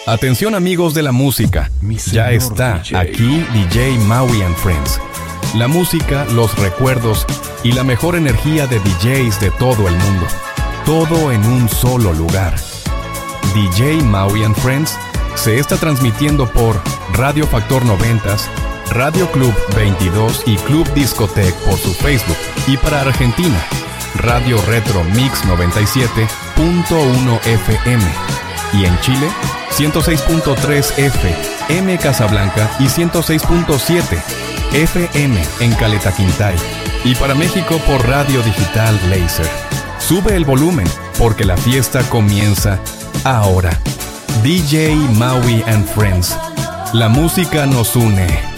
Atención amigos de la música, ya está aquí DJ Maui and Friends. La música, los recuerdos y la mejor energía de DJs de todo el mundo. Todo en un solo lugar. DJ Maui and Friends se está transmitiendo por Radio Factor 90, Radio Club 22 y Club Discotech por su Facebook. Y para Argentina, Radio Retro Mix 97.1 FM. Y en Chile, 106.3 FM Casablanca y 106.7 FM en Caleta Quintay. Y para México por Radio Digital Laser. Sube el volumen porque la fiesta comienza ahora. DJ Maui and Friends. La música nos une.